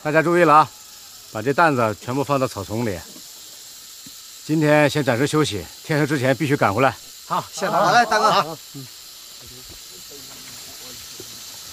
大家注意了啊，把这担子全部放到草丛里。今天先暂时休息，天黑之前必须赶回来。 好，谢谢。 好嘞，大哥。